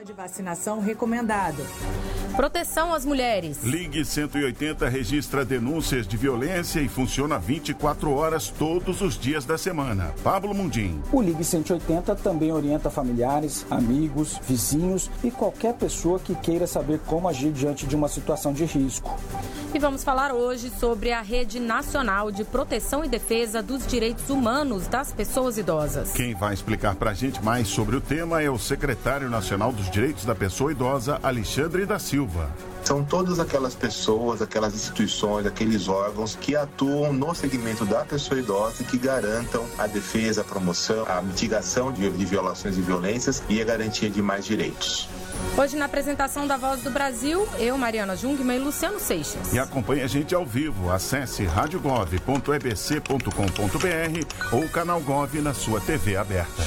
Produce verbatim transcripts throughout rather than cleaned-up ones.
esquema de vacinação recomendado. Proteção às mulheres. Ligue cento e oitenta registra denúncias de violência e funciona vinte e quatro horas todos os dias da semana. Pablo Mundim. O Ligue cento e oitenta também orienta familiares, amigos, vizinhos e qualquer pessoa que queira saber como agir diante de uma situação de risco. E vamos falar hoje sobre a Rede Nacional de Proteção e Defesa dos Direitos Humanos das Pessoas Idosas. Quem vai explicar para a gente mais sobre o tema é o secretário nacional dos Direitos da Pessoa Idosa, Alexandre da Silva. São todas aquelas pessoas, aquelas instituições, aqueles órgãos que atuam no segmento da pessoa idosa e que garantam a defesa, a promoção, a mitigação de, de violações e violências e a garantia de mais direitos. Hoje, na apresentação da Voz do Brasil, eu, Mariana Jungmann e Luciano Seixas. E acompanhe a gente ao vivo. Acesse rádio gov ponto e b c ponto com ponto b r ou canal Gov na sua T V aberta.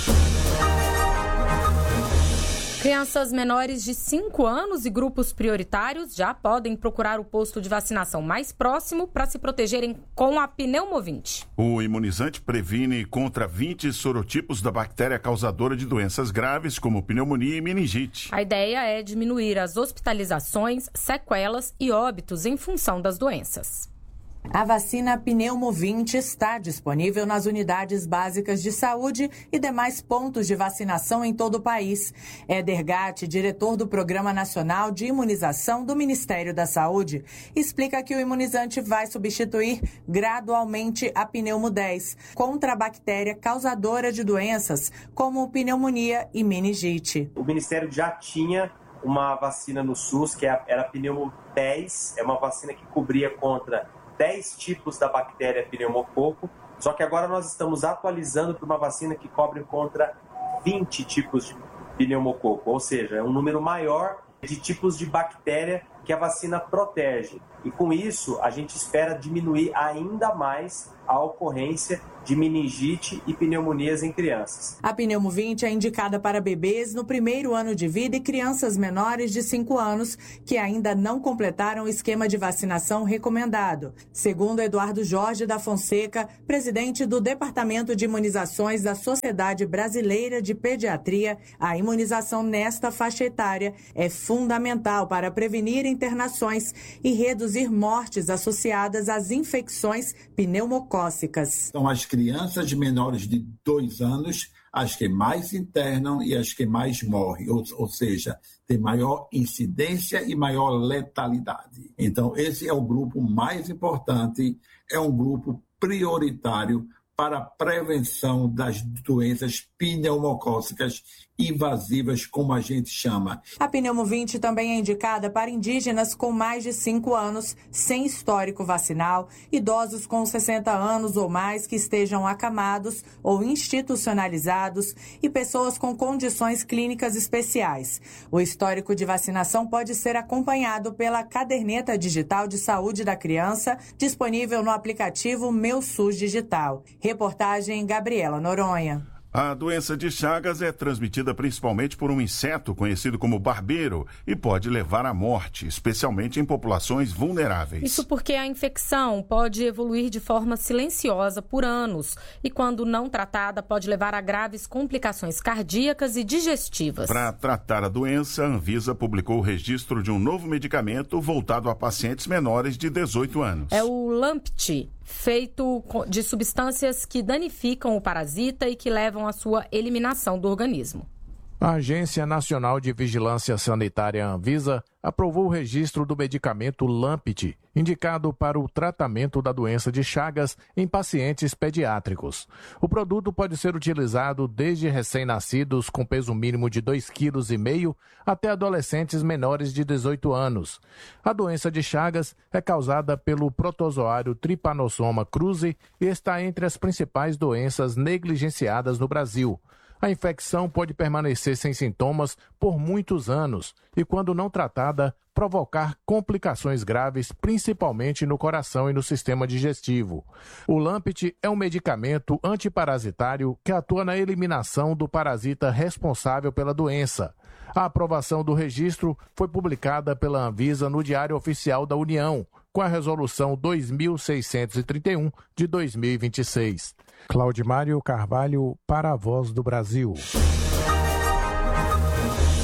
Crianças menores de cinco anos e grupos prioritários já podem procurar o posto de vacinação mais próximo para se protegerem com a pneumovinte. O imunizante previne contra vinte sorotipos da bactéria causadora de doenças graves, como pneumonia e meningite. A ideia é diminuir as hospitalizações, sequelas e óbitos em função das doenças. A vacina Pneumovinte está disponível nas unidades básicas de saúde e demais pontos de vacinação em todo o país. Éder Gatti, diretor do Programa Nacional de Imunização do Ministério da Saúde, explica que o imunizante vai substituir gradualmente a pneumo dez contra a bactéria causadora de doenças como pneumonia e meningite. O Ministério já tinha uma vacina no SUS, que era a pneumo dez, é uma vacina que cobria contra dez tipos da bactéria pneumococo, só que agora nós estamos atualizando para uma vacina que cobre contra vinte tipos de pneumococo, ou seja, é um número maior de tipos de bactéria que a vacina protege. E com isso, a gente espera diminuir ainda mais a ocorrência de meningite e pneumonias em crianças. A Pneumovinte é indicada para bebês no primeiro ano de vida e crianças menores de cinco anos que ainda não completaram o esquema de vacinação recomendado. Segundo Eduardo Jorge da Fonseca, presidente do Departamento de Imunizações da Sociedade Brasileira de Pediatria, a imunização nesta faixa etária é fundamental para prevenir internações e reduzir mortes associadas às infecções pneumocócicas. São as crianças menores de dois anos as que mais internam e as que mais morrem, ou, ou seja, tem maior incidência e maior letalidade. Então, esse é o grupo mais importante, é um grupo prioritário para a prevenção das doenças pneumocócicas invasivas, como a gente chama. A Pneumovinte também é indicada para indígenas com mais de cinco anos, sem histórico vacinal, idosos com sessenta anos ou mais que estejam acamados ou institucionalizados e pessoas com condições clínicas especiais. O histórico de vacinação pode ser acompanhado pela caderneta digital de saúde da criança, disponível no aplicativo Meu SUS Digital. Reportagem Gabriela Noronha. A doença de Chagas é transmitida principalmente por um inseto conhecido como barbeiro e pode levar à morte, especialmente em populações vulneráveis. Isso porque a infecção pode evoluir de forma silenciosa por anos e, quando não tratada, pode levar a graves complicações cardíacas e digestivas. Para tratar a doença, a Anvisa publicou o registro de um novo medicamento voltado a pacientes menores de dezoito anos. É o Lampte, feito de substâncias que danificam o parasita e que levam à sua eliminação do organismo. A Agência Nacional de Vigilância Sanitária Anvisa aprovou o registro do medicamento Lampte, indicado para o tratamento da doença de Chagas em pacientes pediátricos. O produto pode ser utilizado desde recém-nascidos com peso mínimo de dois vírgula cinco quilos até adolescentes menores de dezoito anos. A doença de Chagas é causada pelo protozoário Trypanosoma cruzi e está entre as principais doenças negligenciadas no Brasil. A infecção pode permanecer sem sintomas por muitos anos e, quando não tratada, provocar complicações graves, principalmente no coração e no sistema digestivo. O Lampte é um medicamento antiparasitário que atua na eliminação do parasita responsável pela doença. A aprovação do registro foi publicada pela Anvisa no Diário Oficial da União, com a Resolução dois mil seiscentos e trinta e um de dois mil e vinte e seis. Claudimário Carvalho, para a Voz do Brasil.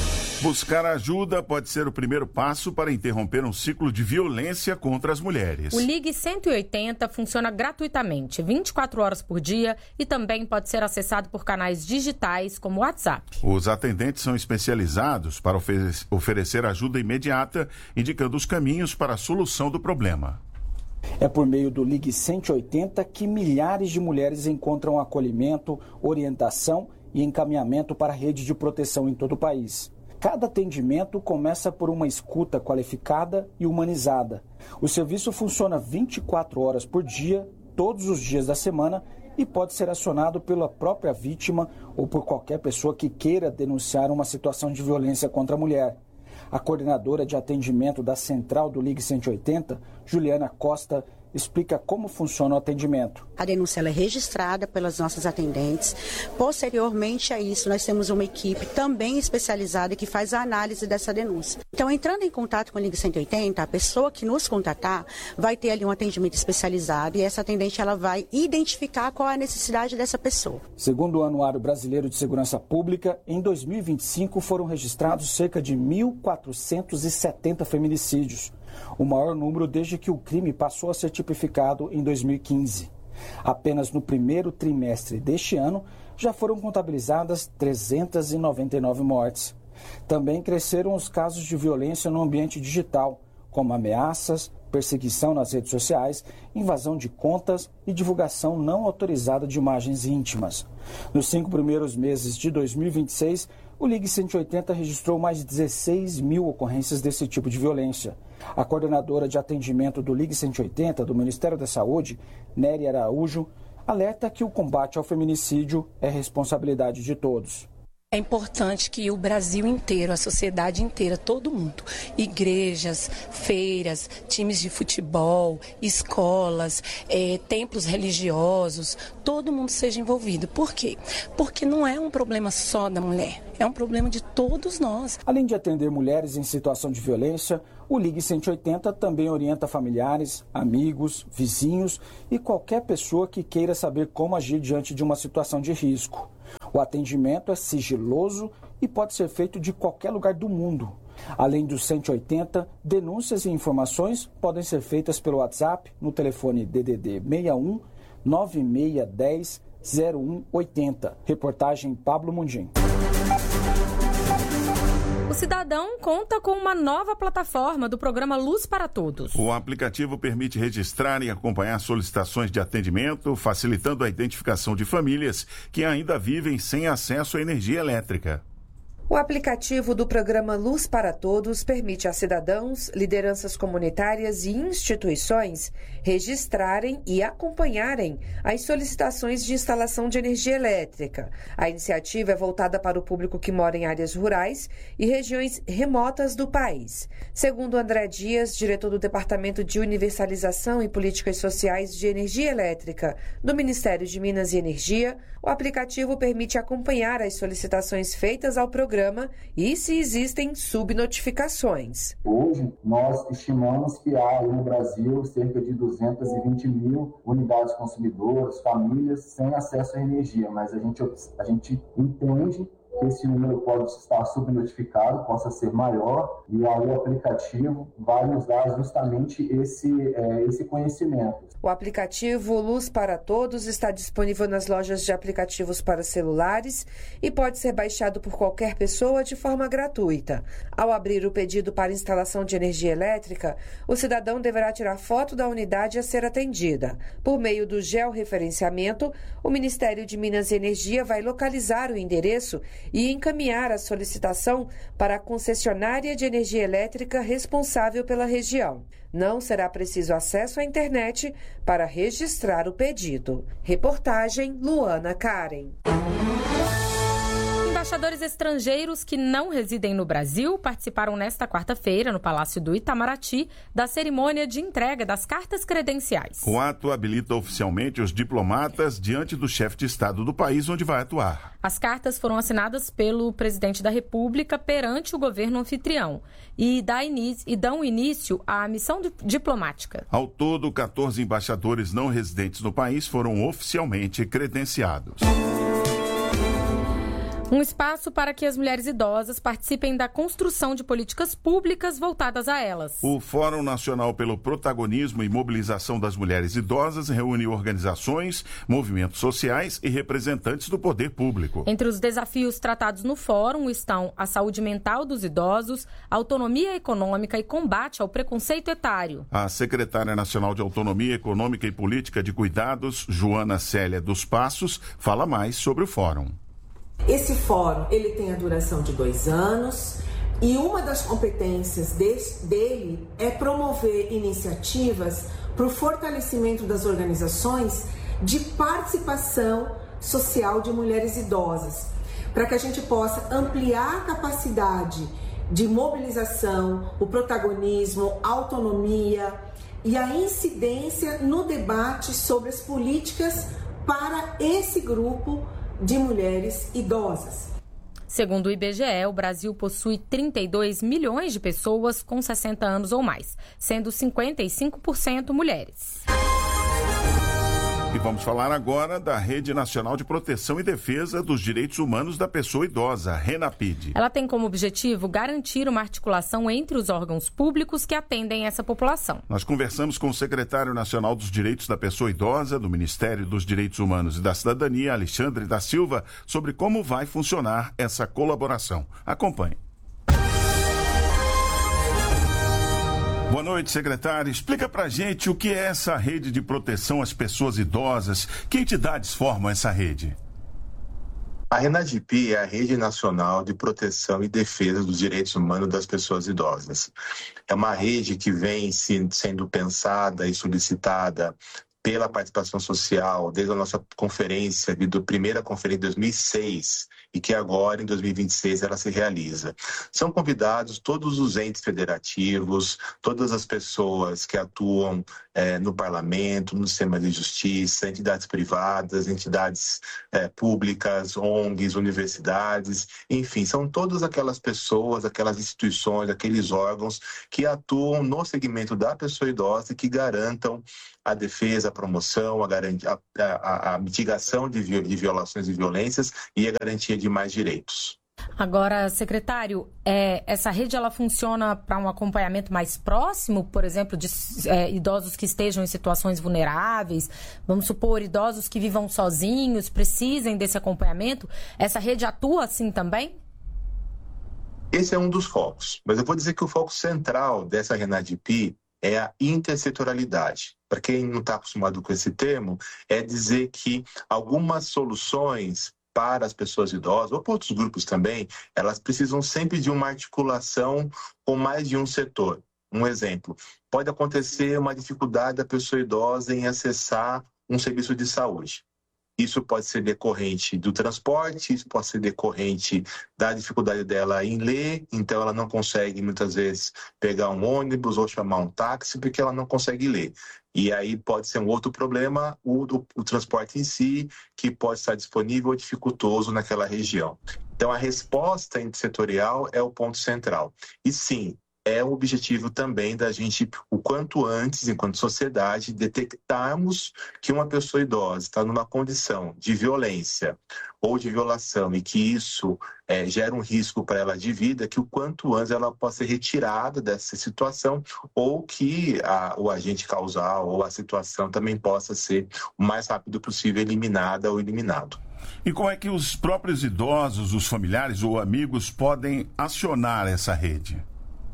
Buscar ajuda pode ser o primeiro passo para interromper um ciclo de violência contra as mulheres. O Ligue cento e oitenta funciona gratuitamente, vinte e quatro horas por dia, e também pode ser acessado por canais digitais como o WhatsApp. Os atendentes são especializados para ofe- oferecer ajuda imediata, indicando os caminhos para a solução do problema. É por meio do Ligue cento e oitenta que milhares de mulheres encontram acolhimento, orientação e encaminhamento para a rede de proteção em todo o país. Cada atendimento começa por uma escuta qualificada e humanizada. O serviço funciona vinte e quatro horas por dia, todos os dias da semana, e pode ser acionado pela própria vítima ou por qualquer pessoa que queira denunciar uma situação de violência contra a mulher. A coordenadora de atendimento da Central do Ligue cento e oitenta, Juliana Costa, explica como funciona o atendimento. A denúncia ela é registrada pelas nossas atendentes. Posteriormente a isso, nós temos uma equipe também especializada que faz a análise dessa denúncia. Então, entrando em contato com o Ligue cento e oitenta, a pessoa que nos contatar vai ter ali um atendimento especializado e essa atendente ela vai identificar qual é a necessidade dessa pessoa. Segundo o Anuário Brasileiro de Segurança Pública, em dois mil e vinte e cinco foram registrados cerca de mil quatrocentos e setenta feminicídios, o maior número desde que o crime passou a ser tipificado em dois mil e quinze. Apenas no primeiro trimestre deste ano já foram contabilizadas trezentas e noventa e nove mortes. Também cresceram os casos de violência no ambiente digital, como ameaças, perseguição nas redes sociais, invasão de contas e divulgação não autorizada de imagens íntimas. Nos cinco primeiros meses de dois mil e vinte e seis, o Ligue cento e oitenta registrou mais de dezesseis mil ocorrências desse tipo de violência. A coordenadora de atendimento do Ligue cento e oitenta do Ministério da Saúde, Nery Araújo, alerta que o combate ao feminicídio é responsabilidade de todos. É importante que o Brasil inteiro, a sociedade inteira, todo mundo, igrejas, feiras, times de futebol, escolas, é, templos religiosos, todo mundo seja envolvido. Por quê? Porque não é um problema só da mulher, é um problema de todos nós. Além de atender mulheres em situação de violência, o Ligue cento e oitenta também orienta familiares, amigos, vizinhos e qualquer pessoa que queira saber como agir diante de uma situação de risco. O atendimento é sigiloso e pode ser feito de qualquer lugar do mundo. Além do cento e oitenta, denúncias e informações podem ser feitas pelo WhatsApp no telefone D D D seis um nove seis um zero zero um oito zero. Reportagem Pablo Mundim. O cidadão conta com uma nova plataforma do programa Luz para Todos. O aplicativo permite registrar e acompanhar solicitações de atendimento, facilitando a identificação de famílias que ainda vivem sem acesso à energia elétrica. O aplicativo do programa Luz para Todos permite a cidadãos, lideranças comunitárias e instituições registrarem e acompanharem as solicitações de instalação de energia elétrica. A iniciativa é voltada para o público que mora em áreas rurais e regiões remotas do país. Segundo André Dias, diretor do Departamento de Universalização e Políticas Sociais de Energia Elétrica do Ministério de Minas e Energia, o aplicativo permite acompanhar as solicitações feitas ao programa e se existem subnotificações. Hoje, nós estimamos que há no Brasil cerca de duzentas e vinte mil unidades consumidoras, famílias sem acesso à energia, mas a gente, a gente entende que esse número pode estar subnotificado, possa ser maior, e aí o aplicativo vai nos dar justamente esse, é, esse conhecimento. O aplicativo Luz para Todos está disponível nas lojas de aplicativos para celulares e pode ser baixado por qualquer pessoa de forma gratuita. Ao abrir o pedido para instalação de energia elétrica, o cidadão deverá tirar foto da unidade a ser atendida. Por meio do georreferenciamento, o Ministério de Minas e Energia vai localizar o endereço e encaminhar a solicitação para a concessionária de energia elétrica responsável pela região. Não será preciso acesso à internet para registrar o pedido. Reportagem Luana Karen. Embaixadores estrangeiros que não residem no Brasil participaram nesta quarta-feira, no Palácio do Itamaraty, da cerimônia de entrega das cartas credenciais. O ato habilita oficialmente os diplomatas diante do chefe de Estado do país onde vai atuar. As cartas foram assinadas pelo presidente da República perante o governo anfitrião e, dá início, e dão início à missão diplomática. Ao todo, quatorze embaixadores não residentes no país foram oficialmente credenciados. Um espaço para que as mulheres idosas participem da construção de políticas públicas voltadas a elas. O Fórum Nacional pelo Protagonismo e Mobilização das Mulheres Idosas reúne organizações, movimentos sociais e representantes do poder público. Entre os desafios tratados no fórum estão a saúde mental dos idosos, autonomia econômica e combate ao preconceito etário. A secretária nacional de Autonomia Econômica e Política de Cuidados, Joana Célia dos Passos, fala mais sobre o fórum. Esse fórum ele tem a duração de dois anos e uma das competências desse, dele é promover iniciativas para o fortalecimento das organizações de participação social de mulheres idosas, para que a gente possa ampliar a capacidade de mobilização, o protagonismo, a autonomia e a incidência no debate sobre as políticas para esse grupo de mulheres idosas. Segundo o I B G E, o Brasil possui trinta e dois milhões de pessoas com sessenta anos ou mais, sendo cinquenta e cinco por cento mulheres. E vamos falar agora da Rede Nacional de Proteção e Defesa dos Direitos Humanos da Pessoa Idosa, RENAPID. Ela tem como objetivo garantir uma articulação entre os órgãos públicos que atendem essa população. Nós conversamos com o secretário nacional dos Direitos da Pessoa Idosa, do Ministério dos Direitos Humanos e da Cidadania, Alexandre da Silva, sobre como vai funcionar essa colaboração. Acompanhe. Boa noite, secretário. Explica pra gente o que é essa rede de proteção às pessoas idosas. Que entidades formam essa rede? A RENADIP é a Rede Nacional de Proteção e Defesa dos Direitos Humanos das Pessoas Idosas. É uma rede que vem sendo pensada e solicitada pela participação social desde a nossa conferência, a primeira conferência de dois mil e seis, e que agora, em dois mil e vinte e seis, ela se realiza. São convidados todos os entes federativos, todas as pessoas que atuam é, no parlamento, no sistema de justiça, entidades privadas, entidades é, públicas, O N Gs, universidades, enfim, são todas aquelas pessoas, aquelas instituições, aqueles órgãos que atuam no segmento da pessoa idosa e que garantam a defesa, a promoção, a, a, a, a mitigação de, de violações e violências e a garantia de mais direitos. Agora, secretário, é, essa rede ela funciona para um acompanhamento mais próximo, por exemplo, de é, idosos que estejam em situações vulneráveis, vamos supor, idosos que vivam sozinhos, precisem desse acompanhamento. Essa rede atua assim também? Esse é um dos focos, mas eu vou dizer que o foco central dessa RENADIP é a intersetorialidade. Para quem não está acostumado com esse termo, é dizer que algumas soluções para as pessoas idosas, ou para outros grupos também, elas precisam sempre de uma articulação com mais de um setor. Um exemplo, pode acontecer uma dificuldade da pessoa idosa em acessar um serviço de saúde. Isso pode ser decorrente do transporte, isso pode ser decorrente da dificuldade dela em ler, então ela não consegue muitas vezes pegar um ônibus ou chamar um táxi porque ela não consegue ler. E aí pode ser um outro problema, o, o, o transporte em si, que pode estar disponível ou dificultoso naquela região. Então a resposta intersetorial é o ponto central. E sim, é o objetivo também da gente, o quanto antes, enquanto sociedade, detectarmos que uma pessoa idosa está numa condição de violência ou de violação e que isso é, gera um risco para ela de vida, que o quanto antes ela possa ser retirada dessa situação ou que a, o agente causal ou a situação também possa ser o mais rápido possível eliminada ou eliminado. E como é que os próprios idosos, os familiares ou amigos podem acionar essa rede?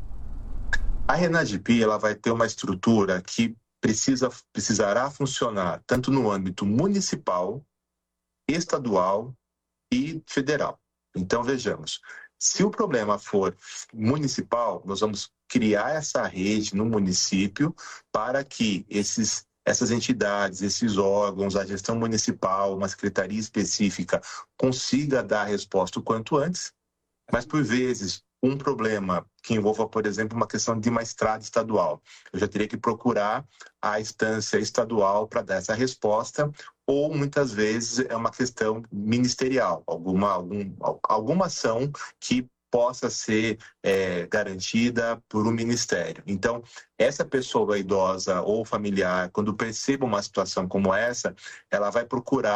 A RENADIP ela vai ter uma estrutura que precisa, precisará funcionar tanto no âmbito municipal, estadual e federal. Então, vejamos, se o problema for municipal, nós vamos criar essa rede no município para que esses, essas entidades, esses órgãos, a gestão municipal, uma secretaria específica, consiga dar a resposta o quanto antes, mas por vezes um problema que envolva, por exemplo, uma questão de uma estrada estadual. Eu já teria que procurar a instância estadual para dar essa resposta, ou muitas vezes é uma questão ministerial, alguma, algum, alguma ação que possa ser é, garantida por um ministério. Então, essa pessoa idosa ou familiar, quando perceba uma situação como essa, ela vai procurar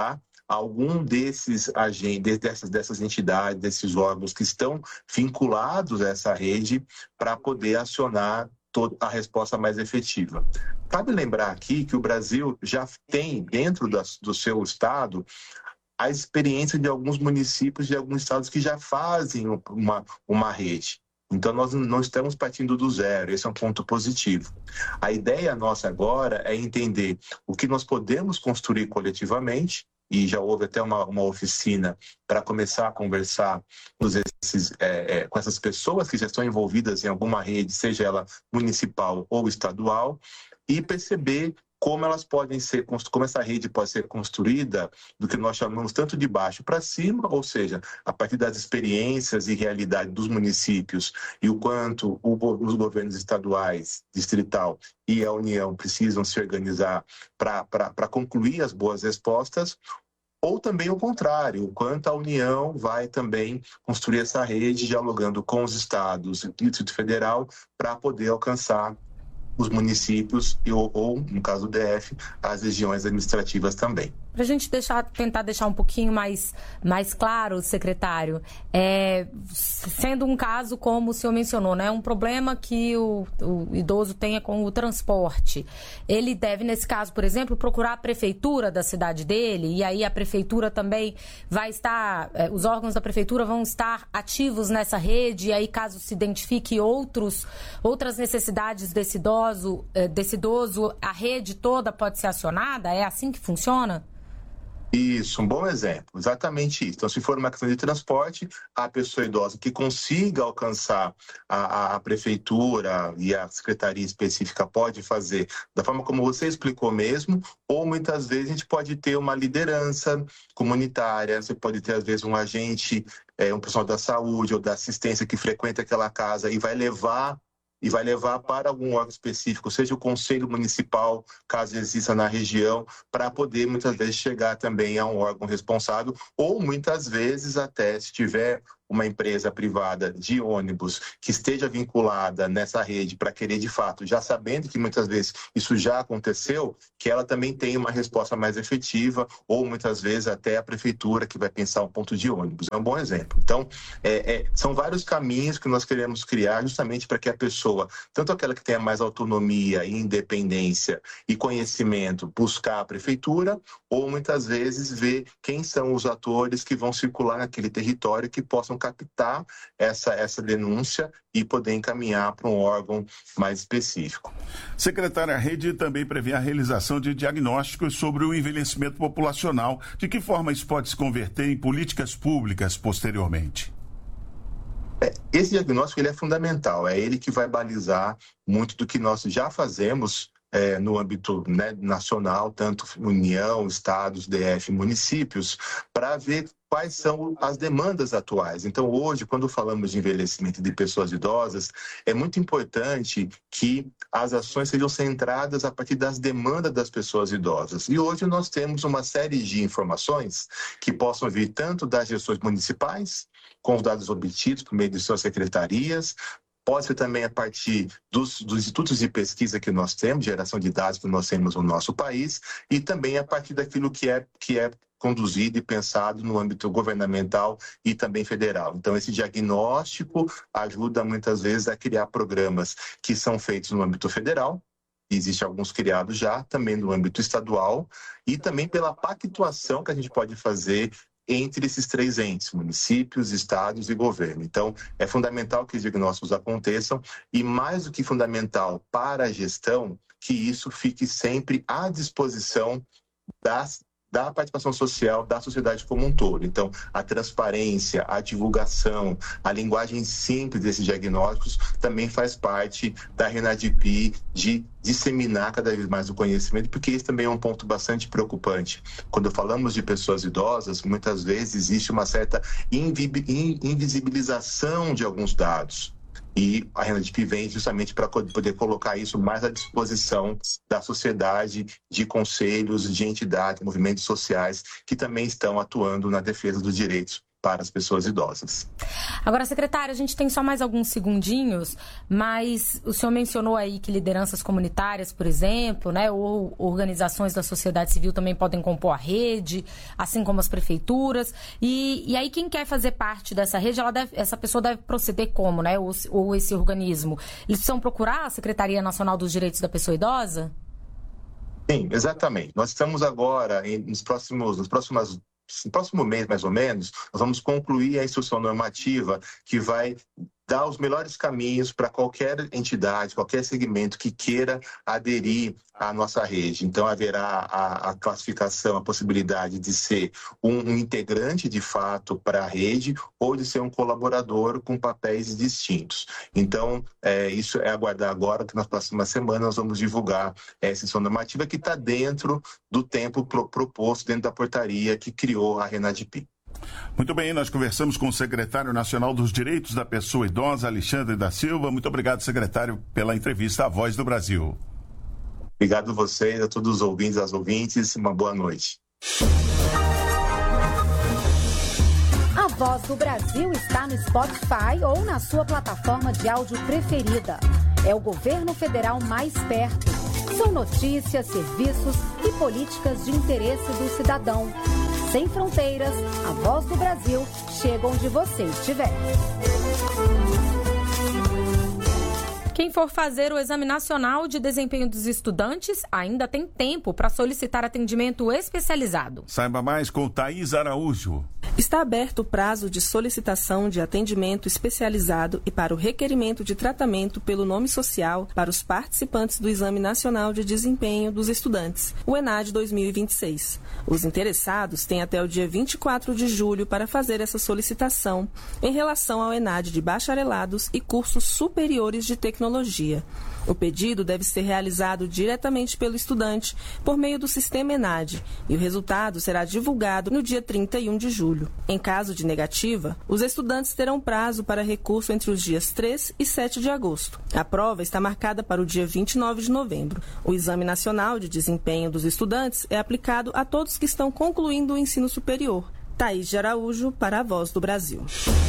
algum desses agentes, dessas, dessas entidades, desses órgãos que estão vinculados a essa rede para poder acionar toda a resposta mais efetiva. Cabe lembrar aqui que o Brasil já tem, dentro da, do seu estado, a experiência de alguns municípios de alguns estados que já fazem uma, uma rede. Então, nós não estamos partindo do zero, esse é um ponto positivo. A ideia nossa agora é entender o que nós podemos construir coletivamente, e já houve até uma, uma oficina para começar a conversar com, esses, é, é, com essas pessoas que já estão envolvidas em alguma rede, seja ela municipal ou estadual, e perceber como elas podem ser, como essa rede pode ser construída do que nós chamamos tanto de baixo para cima, ou seja, a partir das experiências e realidade dos municípios e o quanto o, os governos estaduais, distrital e a União precisam se organizar para concluir as boas respostas, ou também o contrário, o quanto a União vai também construir essa rede dialogando com os estados e o Distrito Federal para poder alcançar os municípios e, ou, ou, no caso do D F, as regiões administrativas também. Para a gente deixar, tentar deixar um pouquinho mais, mais claro, secretário, é, sendo um caso como o senhor mencionou, né, um problema que o, o idoso tenha com o transporte, ele deve, nesse caso, por exemplo, procurar a prefeitura da cidade dele, e aí a prefeitura também vai estar, é, os órgãos da prefeitura vão estar ativos nessa rede, e aí caso se identifique outros, outras necessidades desse idoso, desse idoso, a rede toda pode ser acionada? É assim que funciona? Isso, um bom exemplo, exatamente isso. Então, se for uma questão de transporte, a pessoa idosa que consiga alcançar a, a, a prefeitura e a secretaria específica pode fazer da forma como você explicou mesmo, ou muitas vezes a gente pode ter uma liderança comunitária, você pode ter às vezes um agente, é, um pessoal da saúde ou da assistência que frequenta aquela casa e vai levar e vai levar para algum órgão específico, seja o conselho municipal, caso exista na região, para poder muitas vezes chegar também a um órgão responsável, ou muitas vezes até se tiver uma empresa privada de ônibus que esteja vinculada nessa rede para querer, de fato, já sabendo que muitas vezes isso já aconteceu, que ela também tenha uma resposta mais efetiva, ou muitas vezes até a prefeitura que vai pensar um ponto de ônibus. É um bom exemplo. Então, é, é, são vários caminhos que nós queremos criar justamente para que a pessoa, tanto aquela que tenha mais autonomia e independência e conhecimento, buscar a prefeitura, ou muitas vezes ver quem são os atores que vão circular naquele território que possam captar essa, essa denúncia e poder encaminhar para um órgão mais específico. Secretária, a rede também prevê a realização de diagnósticos sobre o envelhecimento populacional. De que forma isso pode se converter em políticas públicas posteriormente? É, esse diagnóstico ele é fundamental, é ele que vai balizar muito do que nós já fazemos É, no âmbito, né, nacional, tanto União, estados, D F, municípios, para ver quais são as demandas atuais. Então, hoje, quando falamos de envelhecimento de pessoas idosas, é muito importante que as ações sejam centradas a partir das demandas das pessoas idosas. E hoje nós temos uma série de informações que possam vir tanto das gestões municipais, com os dados obtidos por meio de suas secretarias, pode ser também a partir dos, dos institutos de pesquisa que nós temos, geração de dados que nós temos no nosso país, e também a partir daquilo que é, que é conduzido e pensado no âmbito governamental e também federal. Então, esse diagnóstico ajuda muitas vezes a criar programas que são feitos no âmbito federal, existem alguns criados já, também no âmbito estadual, e também pela pactuação que a gente pode fazer entre esses três entes, municípios, estados e governo. Então, é fundamental que os diagnósticos aconteçam e, mais do que fundamental para a gestão, que isso fique sempre à disposição das da participação social da sociedade como um todo. Então, a transparência, a divulgação, a linguagem simples desses diagnósticos também faz parte da Renadip de disseminar cada vez mais o conhecimento, porque esse também é um ponto bastante preocupante. Quando falamos de pessoas idosas, muitas vezes existe uma certa invisibilização de alguns dados. E a Renadip vem justamente para poder colocar isso mais à disposição da sociedade, de conselhos, de entidades, movimentos sociais que também estão atuando na defesa dos direitos para as pessoas idosas. Agora, secretário, a gente tem só mais alguns segundinhos, mas o senhor mencionou aí que lideranças comunitárias, por exemplo, né, ou organizações da sociedade civil também podem compor a rede, assim como as prefeituras. E, e aí, quem quer fazer parte dessa rede, ela deve, essa pessoa deve proceder como, né, ou, ou esse organismo? Eles precisam procurar a Secretaria Nacional dos Direitos da Pessoa Idosa? Sim, exatamente. Nós estamos agora, em, nos próximos, nos próximos No próximo mês, mais ou menos, nós vamos concluir a instrução normativa que vai dar os melhores caminhos para qualquer entidade, qualquer segmento que queira aderir à nossa rede. Então, haverá a, a classificação, a possibilidade de ser um, um integrante, de fato, para a rede ou de ser um colaborador com papéis distintos. Então, é, isso é aguardar agora, que nas próximas semanas nós vamos divulgar essa instrução normativa que está dentro do tempo pro, proposto, dentro da portaria que criou a RENADIP. Muito bem, nós conversamos com o secretário nacional dos Direitos da Pessoa Idosa, Alexandre da Silva. Muito obrigado, secretário, pela entrevista à Voz do Brasil. Obrigado a vocês, a todos os ouvintes, as ouvintes. Uma boa noite. A Voz do Brasil está no Spotify ou na sua plataforma de áudio preferida. É o governo federal mais perto. São notícias, serviços e políticas de interesse do cidadão. Sem fronteiras, a Voz do Brasil chega onde você estiver. Quem for fazer o Exame Nacional de Desempenho dos Estudantes ainda tem tempo para solicitar atendimento especializado. Saiba mais com Thaís Araújo. Está aberto o prazo de solicitação de atendimento especializado e para o requerimento de tratamento pelo nome social para os participantes do Exame Nacional de Desempenho dos Estudantes, o ENAD dois mil e vinte e seis. Os interessados têm até o dia vinte e quatro de julho para fazer essa solicitação em relação ao ENAD de bacharelados e cursos superiores de tecnologia. O pedido deve ser realizado diretamente pelo estudante por meio do sistema ENAD e o resultado será divulgado no dia trinta e um de julho. Em caso de negativa, os estudantes terão prazo para recurso entre os dias três e sete de agosto. A prova está marcada para o dia vinte e nove de novembro. O Exame Nacional de Desempenho dos Estudantes é aplicado a todos que estão concluindo o ensino superior. Thaís de Araújo, para a Voz do Brasil.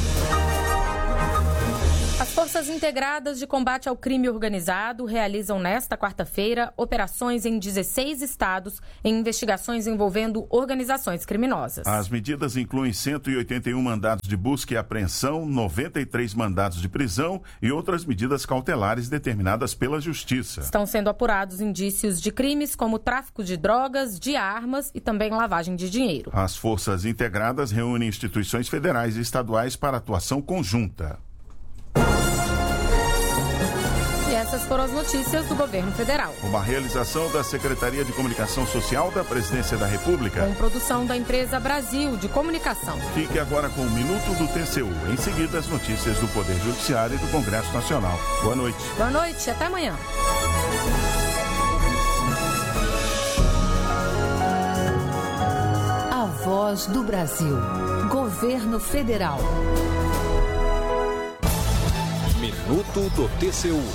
As Forças Integradas de Combate ao Crime Organizado realizam nesta quarta-feira operações em dezesseis estados em investigações envolvendo organizações criminosas. As medidas incluem cento e oitenta e um mandados de busca e apreensão, noventa e três mandados de prisão e outras medidas cautelares determinadas pela Justiça. Estão sendo apurados indícios de crimes como tráfico de drogas, de armas e também lavagem de dinheiro. As Forças Integradas reúnem instituições federais e estaduais para atuação conjunta. Essas foram as notícias do governo federal. Uma realização da Secretaria de Comunicação Social da Presidência da República. Com produção da empresa Brasil de Comunicação. Fique agora com o Minuto do T C U. Em seguida, as notícias do Poder Judiciário e do Congresso Nacional. Boa noite. Boa noite, até amanhã. A Voz do Brasil. Governo Federal. Minuto do T C U.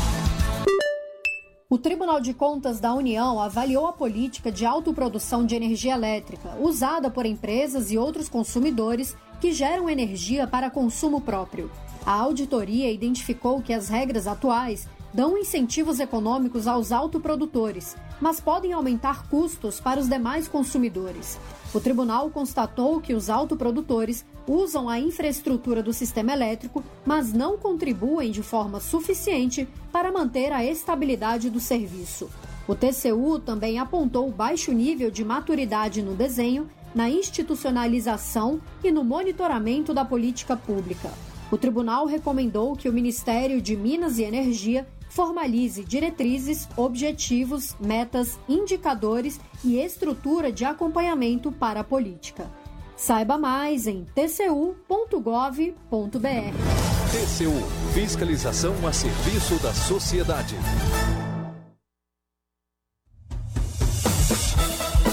O Tribunal de Contas da União avaliou a política de autoprodução de energia elétrica usada por empresas e outros consumidores que geram energia para consumo próprio. A auditoria identificou que as regras atuais dão incentivos econômicos aos autoprodutores, mas podem aumentar custos para os demais consumidores. O tribunal constatou que os autoprodutores usam a infraestrutura do sistema elétrico, mas não contribuem de forma suficiente para manter a estabilidade do serviço. O T C U também apontou baixo nível de maturidade no desenho, na institucionalização e no monitoramento da política pública. O tribunal recomendou que o Ministério de Minas e Energia formalize diretrizes, objetivos, metas, indicadores e estrutura de acompanhamento para a política. Saiba mais em t c u ponto gov ponto b r. T C U, fiscalização a serviço da sociedade.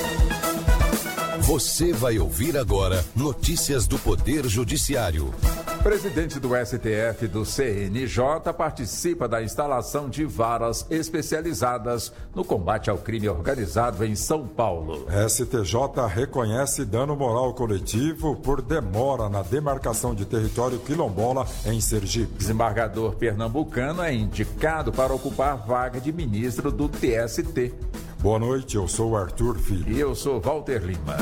Você vai ouvir agora notícias do Poder Judiciário. Presidente do S T F do C N J participa da instalação de varas especializadas no combate ao crime organizado em São Paulo. S T J reconhece dano moral coletivo por demora na demarcação de território quilombola em Sergipe. Desembargador pernambucano é indicado para ocupar vaga de ministro do T S T. Boa noite, eu sou Arthur Filho. E eu sou Walter Lima.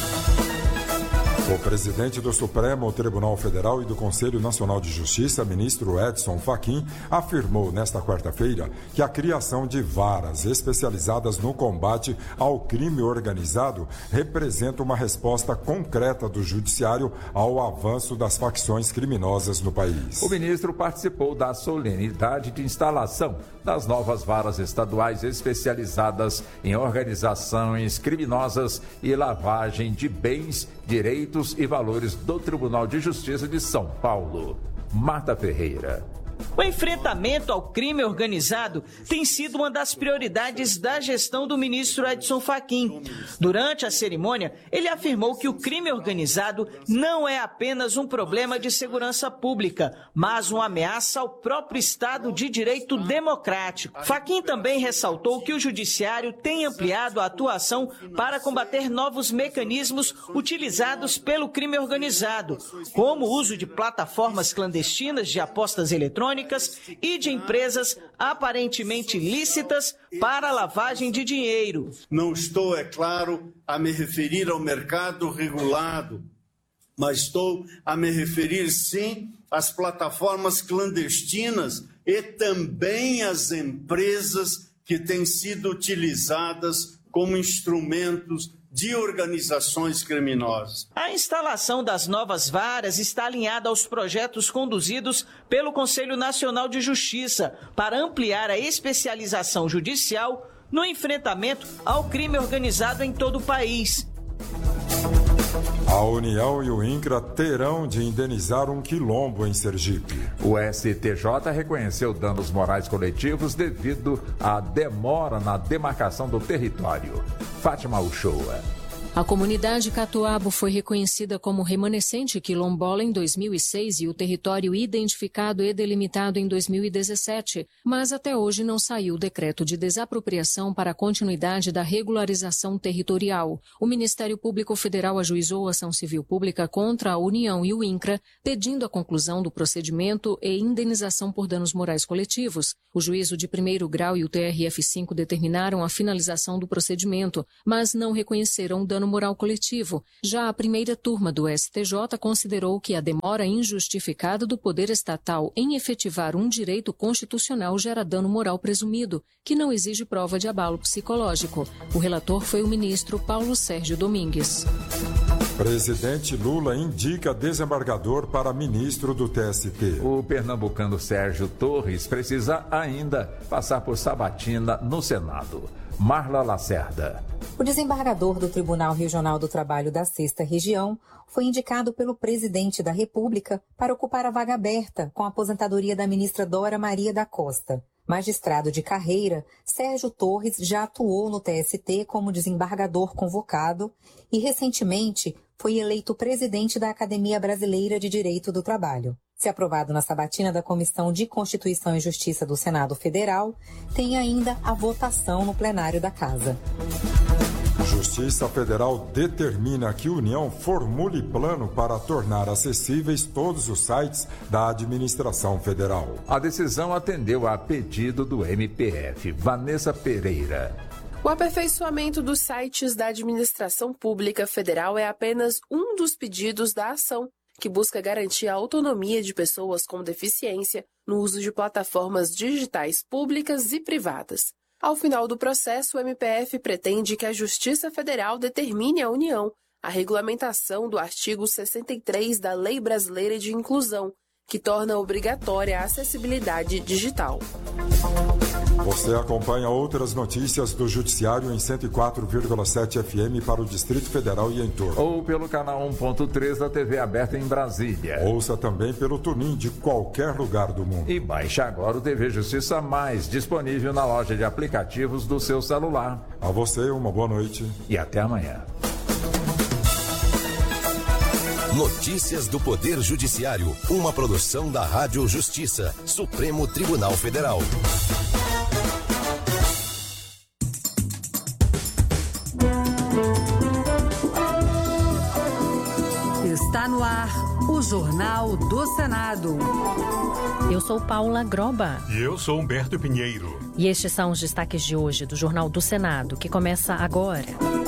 O presidente do Supremo Tribunal Federal e do Conselho Nacional de Justiça, ministro Edson Fachin, afirmou nesta quarta-feira que a criação de varas especializadas no combate ao crime organizado representa uma resposta concreta do judiciário ao avanço das facções criminosas no país. O ministro participou da solenidade de instalação das novas varas estaduais especializadas em organizações criminosas e lavagem de bens, direitos e valores do Tribunal de Justiça de São Paulo. Marta Ferreira. O enfrentamento ao crime organizado tem sido uma das prioridades da gestão do ministro Edson Fachin. Durante a cerimônia, ele afirmou que o crime organizado não é apenas um problema de segurança pública, mas uma ameaça ao próprio Estado de Direito democrático. Fachin também ressaltou que o judiciário tem ampliado a atuação para combater novos mecanismos utilizados pelo crime organizado, como o uso de plataformas clandestinas de apostas eletrônicas e de empresas aparentemente lícitas para lavagem de dinheiro. Não estou, é claro, a me referir ao mercado regulado, mas estou a me referir, sim, às plataformas clandestinas e também às empresas que têm sido utilizadas como instrumentos de organizações criminosas. A instalação das novas varas está alinhada aos projetos conduzidos pelo Conselho Nacional de Justiça para ampliar a especialização judicial no enfrentamento ao crime organizado em todo o país. A União e o INCRA terão de indenizar um quilombo em Sergipe. O S T J reconheceu danos morais coletivos devido à demora na demarcação do território. Fátima Uchoa. A comunidade Catuabo foi reconhecida como remanescente quilombola em dois mil e seis e o território identificado e delimitado em dois mil e dezessete, mas até hoje não saiu o decreto de desapropriação para a continuidade da regularização territorial. O Ministério Público Federal ajuizou a ação civil pública contra a União e o INCRA, pedindo a conclusão do procedimento e indenização por danos morais coletivos. O juízo de primeiro grau e o T R F cinco determinaram a finalização do procedimento, mas não reconheceram dano moral coletivo. Já a primeira turma do S T J considerou que a demora injustificada do poder estatal em efetivar um direito constitucional gera dano moral presumido, que não exige prova de abalo psicológico. O relator foi o ministro Paulo Sérgio Domingues. Presidente Lula indica desembargador para ministro do T S T. O pernambucano Sérgio Torres precisa ainda passar por sabatina no Senado. Marla Lacerda. O desembargador do Tribunal Regional do Trabalho da Sexta Região foi indicado pelo presidente da República para ocupar a vaga aberta com a aposentadoria da ministra Dora Maria da Costa. Magistrado de carreira, Sérgio Torres já atuou no T S T como desembargador convocado e, recentemente, foi eleito presidente da Academia Brasileira de Direito do Trabalho. Se aprovado na sabatina da Comissão de Constituição e Justiça do Senado Federal, tem ainda a votação no plenário da Casa. Justiça Federal determina que a União formule plano para tornar acessíveis todos os sites da administração federal. A decisão atendeu a pedido do M P F. Vanessa Pereira. O aperfeiçoamento dos sites da administração pública federal é apenas um dos pedidos da ação, que busca garantir a autonomia de pessoas com deficiência no uso de plataformas digitais públicas e privadas. Ao final do processo, o M P F pretende que a Justiça Federal determine à União a regulamentação do artigo sessenta e três da Lei Brasileira de Inclusão, que torna obrigatória a acessibilidade digital. Você acompanha outras notícias do Judiciário em cento e quatro vírgula sete F M para o Distrito Federal e em torno. Ou pelo canal um ponto três da T V aberta em Brasília. Ouça também pelo TuneIn de qualquer lugar do mundo. E baixe agora o T V Justiça Mais, disponível na loja de aplicativos do seu celular. A você, uma boa noite. E até amanhã. Notícias do Poder Judiciário, uma produção da Rádio Justiça, Supremo Tribunal Federal. Está no ar o Jornal do Senado. Eu sou Paula Groba. E eu sou Humberto Pinheiro. E estes são os destaques de hoje do Jornal do Senado, que começa agora.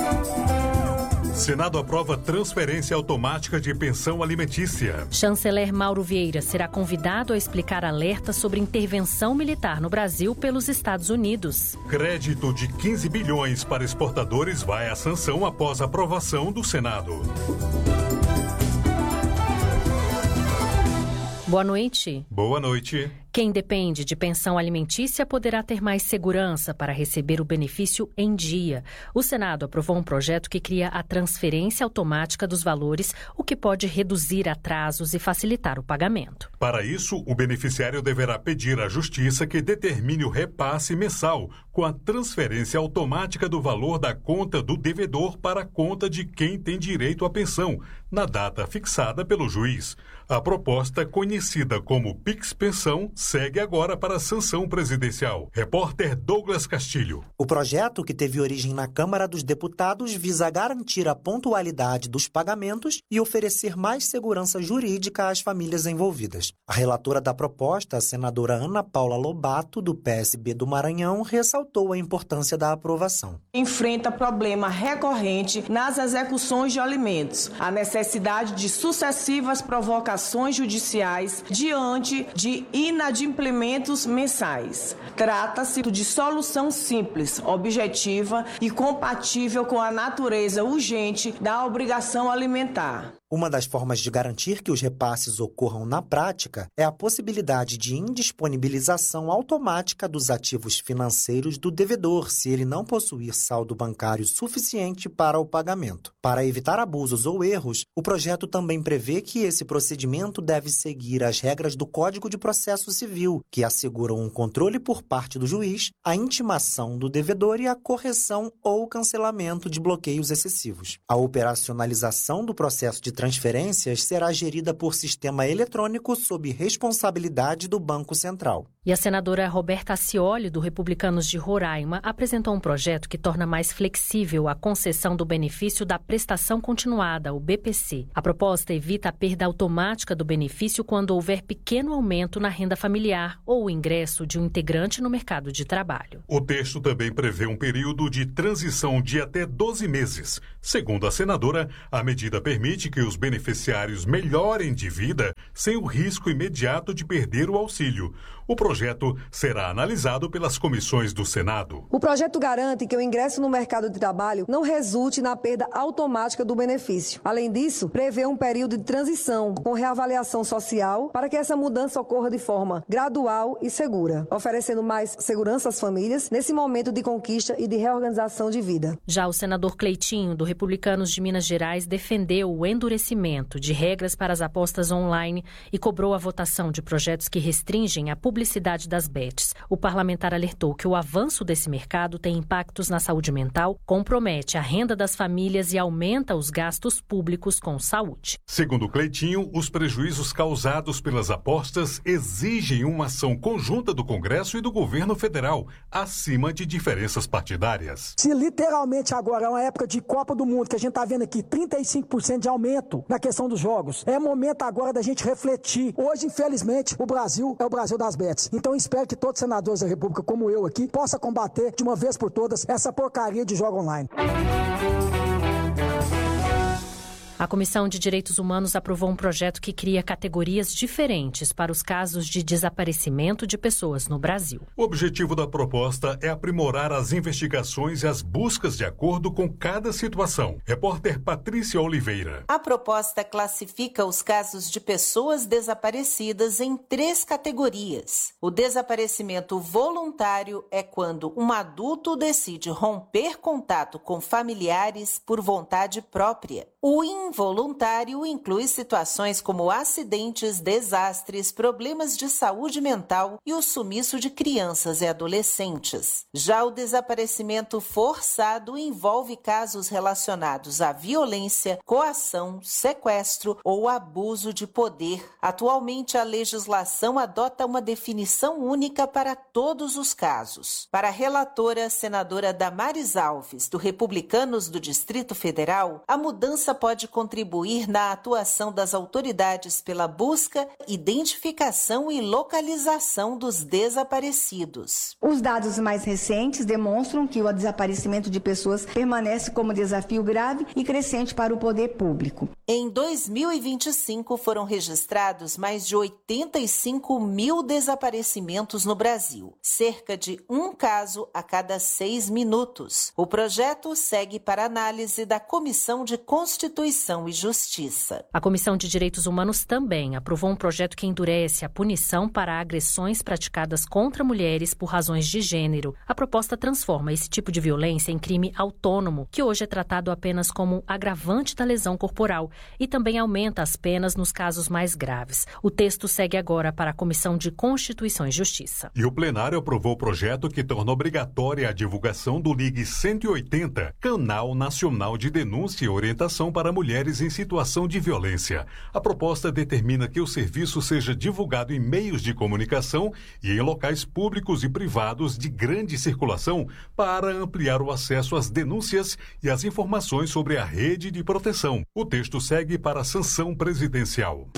Senado aprova transferência automática de pensão alimentícia. Chanceler Mauro Vieira será convidado a explicar alerta sobre intervenção militar no Brasil pelos Estados Unidos. Crédito de quinze bilhões para exportadores vai à sanção após aprovação do Senado. Boa noite. Boa noite. Quem depende de pensão alimentícia poderá ter mais segurança para receber o benefício em dia. O Senado aprovou um projeto que cria a transferência automática dos valores, o que pode reduzir atrasos e facilitar o pagamento. Para isso, o beneficiário deverá pedir à Justiça que determine o repasse mensal com a transferência automática do valor da conta do devedor para a conta de quem tem direito à pensão, na data fixada pelo juiz. A proposta, conhecida como Pix Pensão, segue agora para a sanção presidencial. Repórter Douglas Castilho. O projeto, que teve origem na Câmara dos Deputados, visa garantir a pontualidade dos pagamentos e oferecer mais segurança jurídica às famílias envolvidas. A relatora da proposta, a senadora Ana Paula Lobato, do P S B do Maranhão, ressaltou a importância da aprovação. Enfrenta problema recorrente nas execuções de alimentos, a necessidade de sucessivas provocações judiciais diante de inadimplementos mensais. Trata-se de solução simples, objetiva e compatível com a natureza urgente da obrigação alimentar. Uma das formas de garantir que os repasses ocorram na prática é a possibilidade de indisponibilização automática dos ativos financeiros do devedor, se ele não possuir saldo bancário suficiente para o pagamento. Para evitar abusos ou erros, o projeto também prevê que esse procedimento deve seguir as regras do Código de Processo Civil, que asseguram um controle por parte do juiz, a intimação do devedor e a correção ou cancelamento de bloqueios excessivos. A operacionalização do processo de transferências será gerida por sistema eletrônico sob responsabilidade do Banco Central. E a senadora Roberta Acioli, do Republicanos de Roraima, apresentou um projeto que torna mais flexível a concessão do benefício da prestação continuada, o B P C. A proposta evita a perda automática do benefício quando houver pequeno aumento na renda familiar ou o ingresso de um integrante no mercado de trabalho. O texto também prevê um período de transição de até doze meses. Segundo a senadora, a medida permite que os beneficiários melhorem de vida sem o risco imediato de perder o auxílio. O projeto será analisado pelas comissões do Senado. O projeto garante que o ingresso no mercado de trabalho não resulte na perda automática do benefício. Além disso, prevê um período de transição com reavaliação social para que essa mudança ocorra de forma gradual e segura, oferecendo mais segurança às famílias nesse momento de conquista e de reorganização de vida. Já o senador Cleitinho, do Republicanos de Minas Gerais, defendeu o endurecimento de regras para as apostas online e cobrou a votação de projetos que restringem a publicidade das bets. O parlamentar alertou que o avanço desse mercado tem impactos na saúde mental, compromete a renda das famílias e aumenta os gastos públicos com saúde. Segundo Cleitinho, os prejuízos causados pelas apostas exigem uma ação conjunta do Congresso e do governo federal, acima de diferenças partidárias. Se literalmente agora é uma época de Copa do Mundo, que a gente está vendo aqui trinta e cinco por cento de aumento na questão dos jogos, é momento agora da gente refletir. Hoje, infelizmente, o Brasil é o Brasil das bets. Então, espero que todos os senadores da República, como eu aqui, possam combater de uma vez por todas essa porcaria de jogo online. A Comissão de Direitos Humanos aprovou um projeto que cria categorias diferentes para os casos de desaparecimento de pessoas no Brasil. O objetivo da proposta é aprimorar as investigações e as buscas de acordo com cada situação. Repórter Patrícia Oliveira. A proposta classifica os casos de pessoas desaparecidas em três categorias. O desaparecimento voluntário é quando um adulto decide romper contato com familiares por vontade própria. O involuntário inclui situações como acidentes, desastres, problemas de saúde mental e o sumiço de crianças e adolescentes. Já o desaparecimento forçado envolve casos relacionados à violência, coação, sequestro ou abuso de poder. Atualmente, a legislação adota uma definição única para todos os casos. Para a relatora, senadora Damares Alves, do Republicanos do Distrito Federal, a mudança pode contribuir na atuação das autoridades pela busca, identificação e localização dos desaparecidos. Os dados mais recentes demonstram que o desaparecimento de pessoas permanece como desafio grave e crescente para o poder público. Em dois mil e vinte e cinco, foram registrados mais de oitenta e cinco mil desaparecimentos no Brasil, cerca de um caso a cada seis minutos. O projeto segue para análise da Comissão de Constituição e Justiça. A Comissão de Direitos Humanos também aprovou um projeto que endurece a punição para agressões praticadas contra mulheres por razões de gênero. A proposta transforma esse tipo de violência em crime autônomo, que hoje é tratado apenas como agravante da lesão corporal, e também aumenta as penas nos casos mais graves. O texto segue agora para a Comissão de Constituição e Justiça. E o plenário aprovou o projeto que torna obrigatória a divulgação do Ligue cento e oitenta, Canal Nacional de Denúncia e Orientação para Mulheres em Situação de Violência. A proposta determina que o serviço seja divulgado em meios de comunicação e em locais públicos e privados de grande circulação para ampliar o acesso às denúncias e às informações sobre a rede de proteção. O texto segue para a sanção presidencial.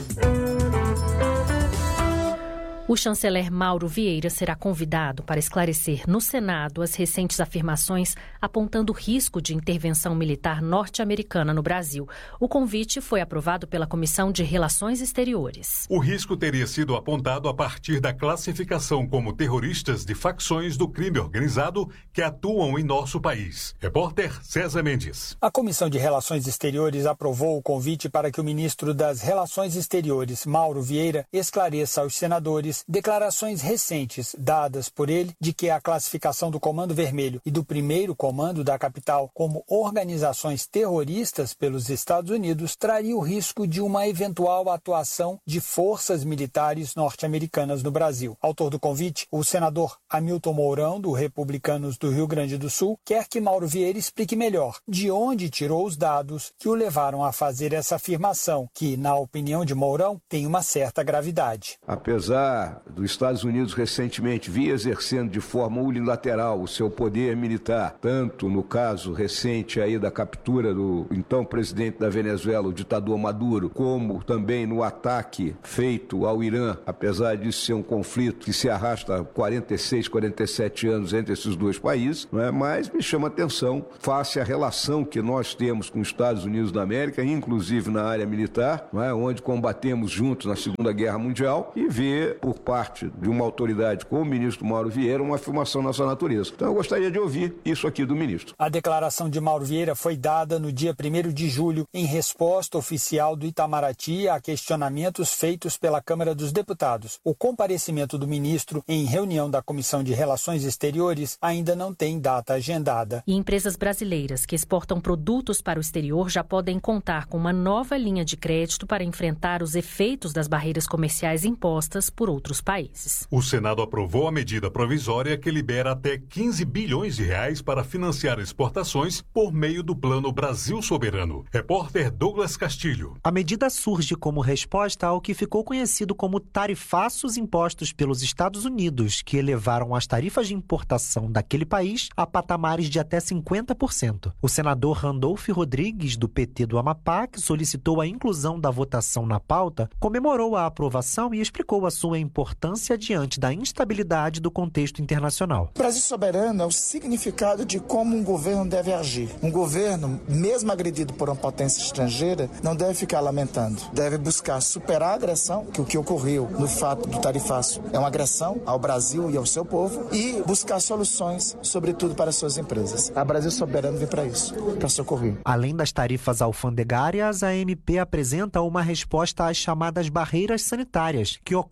O chanceler Mauro Vieira será convidado para esclarecer no Senado as recentes afirmações apontando o risco de intervenção militar norte-americana no Brasil. O convite foi aprovado pela Comissão de Relações Exteriores. O risco teria sido apontado a partir da classificação como terroristas de facções do crime organizado que atuam em nosso país. Repórter César Mendes. A Comissão de Relações Exteriores aprovou o convite para que o ministro das Relações Exteriores, Mauro Vieira, esclareça aos senadores declarações recentes dadas por ele de que a classificação do Comando Vermelho e do Primeiro Comando da capital como organizações terroristas pelos Estados Unidos traria o risco de uma eventual atuação de forças militares norte-americanas no Brasil. Autor do convite, o senador Hamilton Mourão, do Republicanos do Rio Grande do Sul, quer que Mauro Vieira explique melhor de onde tirou os dados que o levaram a fazer essa afirmação, que, na opinião de Mourão, tem uma certa gravidade. Apesar dos Estados Unidos recentemente vir exercendo de forma unilateral o seu poder militar, tanto no caso recente aí da captura do então presidente da Venezuela, o ditador Maduro, como também no ataque feito ao Irã, apesar disso ser um conflito que se arrasta há quarenta e seis, quarenta e sete anos entre esses dois países, não é? Mas me chama a atenção, face à relação que nós temos com os Estados Unidos da América, inclusive na área militar, não é? Onde combatemos juntos na Segunda Guerra Mundial, e ver por parte de uma autoridade como o ministro Mauro Vieira uma afirmação nessa natureza. Então eu gostaria de ouvir isso aqui do ministro. A declaração de Mauro Vieira foi dada no dia primeiro de julho em resposta oficial do Itamaraty a questionamentos feitos pela Câmara dos Deputados. O comparecimento do ministro em reunião da Comissão de Relações Exteriores ainda não tem data agendada. E empresas brasileiras que exportam produtos para o exterior já podem contar com uma nova linha de crédito para enfrentar os efeitos das barreiras comerciais impostas por outros países. O Senado aprovou a medida provisória que libera até quinze bilhões de reais para financiar exportações por meio do Plano Brasil Soberano. Repórter Douglas Castilho. A medida surge como resposta ao que ficou conhecido como tarifaços impostos pelos Estados Unidos, que elevaram as tarifas de importação daquele país a patamares de até cinquenta por cento. O senador Randolph Rodrigues, do P T do Amapá, que solicitou a inclusão da votação na pauta, comemorou a aprovação e explicou a sua importância diante da instabilidade do contexto internacional. Brasil soberano é o significado de como um governo deve agir. Um governo, mesmo agredido por uma potência estrangeira, não deve ficar lamentando. Deve buscar superar a agressão, que o que ocorreu no fato do tarifaço é uma agressão ao Brasil e ao seu povo, e buscar soluções, sobretudo para suas empresas. A Brasil soberano vem para isso, para socorrer. Além das tarifas alfandegárias, a M P apresenta uma resposta às chamadas barreiras sanitárias, que ocorrem por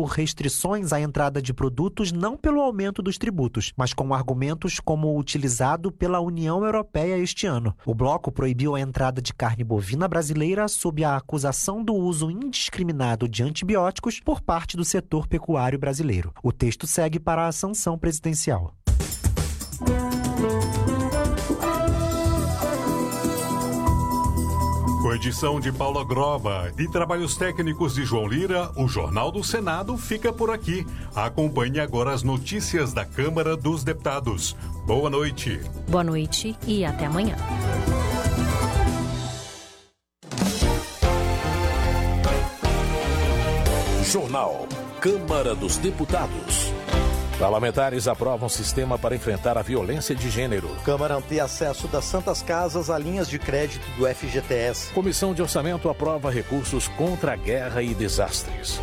por restrições à entrada de produtos não pelo aumento dos tributos, mas com argumentos como o utilizado pela União Europeia este ano. O bloco proibiu a entrada de carne bovina brasileira sob a acusação do uso indiscriminado de antibióticos por parte do setor pecuário brasileiro. O texto segue para a sanção presidencial. Com edição de Paula Groba e trabalhos técnicos de João Lira, o Jornal do Senado fica por aqui. Acompanhe agora as notícias da Câmara dos Deputados. Boa noite. Boa noite e até amanhã. Jornal Câmara dos Deputados. Parlamentares aprovam sistema para enfrentar a violência de gênero. Câmara amplia acesso das Santas Casas a linhas de crédito do F G T S. Comissão de Orçamento aprova recursos contra a guerra e desastres.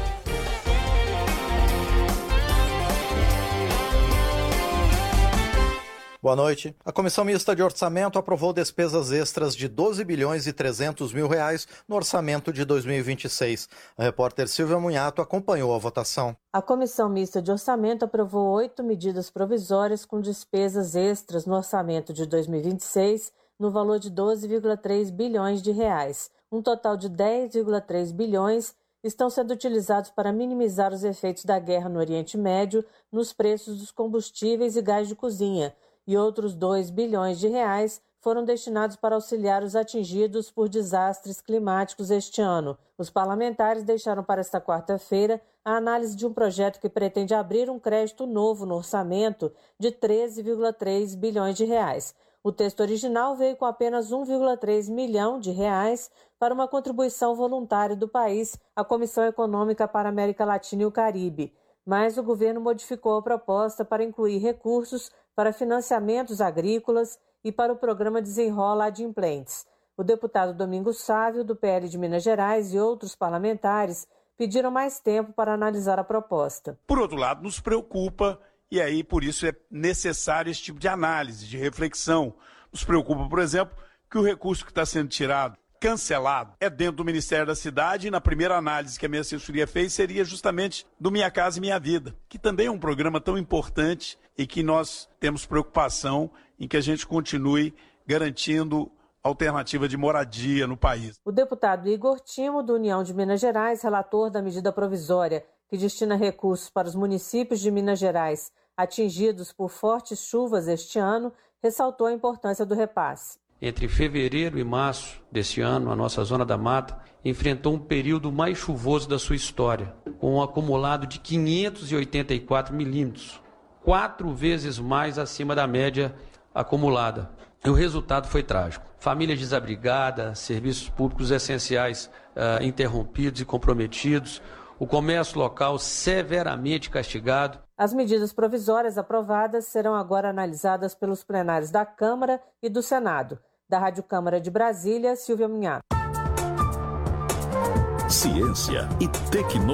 Boa noite. A Comissão Mista de Orçamento aprovou despesas extras de doze bilhões e trezentos mil reais no orçamento de dois mil e vinte e seis. A repórter Silvia Munhato acompanhou a votação. A Comissão Mista de Orçamento aprovou oito medidas provisórias com despesas extras no orçamento de dois mil e vinte e seis no valor de doze vírgula três bilhões de reais. Um total de dez vírgula três bilhões estão sendo utilizados para minimizar os efeitos da guerra no Oriente Médio nos preços dos combustíveis e gás de cozinha. E outros dois bilhões de reais foram destinados para auxiliar os atingidos por desastres climáticos este ano. Os parlamentares deixaram para esta quarta-feira a análise de um projeto que pretende abrir um crédito novo no orçamento de treze vírgula três bilhões de reais. O texto original veio com apenas um vírgula três milhão de reais para uma contribuição voluntária do país à Comissão Econômica para a América Latina e o Caribe. Mas o governo modificou a proposta para incluir recursos para financiamentos agrícolas e para o programa Desenrola Adimplentes. O deputado Domingos Sávio, do P L de Minas Gerais, e outros parlamentares pediram mais tempo para analisar a proposta. Por outro lado, nos preocupa, e aí por isso é necessário esse tipo de análise, de reflexão. Nos preocupa, por exemplo, que o recurso que está sendo tirado, cancelado, é dentro do Ministério da Cidade, e na primeira análise que a minha assessoria fez seria justamente do Minha Casa e Minha Vida, que também é um programa tão importante e que nós temos preocupação em que a gente continue garantindo alternativa de moradia no país. O deputado Igor Timo, do União de Minas Gerais, relator da medida provisória que destina recursos para os municípios de Minas Gerais atingidos por fortes chuvas este ano, ressaltou a importância do repasse. Entre fevereiro e março deste ano, a nossa Zona da Mata enfrentou um período mais chuvoso da sua história, com um acumulado de quinhentos e oitenta e quatro milímetros, quatro vezes mais acima da média acumulada. E o resultado foi trágico. Famílias desabrigadas, serviços públicos essenciais uh, interrompidos e comprometidos, o comércio local severamente castigado. As medidas provisórias aprovadas serão agora analisadas pelos plenários da Câmara e do Senado. Da Rádio Câmara de Brasília, Silvia Munhato. Ciência e tecnologia.